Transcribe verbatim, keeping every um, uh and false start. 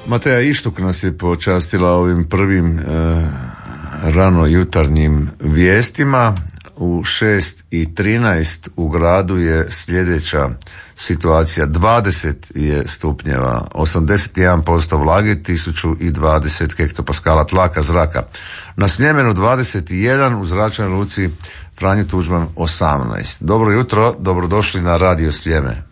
Mateja Ištuk nas je počastila ovim prvim e, rano jutarnjim vijestima. U šest i trinaest u gradu je sljedeća situacija. dvadeset je stupnjeva, osamdeset jedan posto vlage, tisuću dvadeset hektopaskala tlaka zraka. Na Sljemenu dvadeset jedan, u zračnoj luci Franjo Tuđman osamnaest. Dobro jutro, dobrodošli na Radio Sljeme.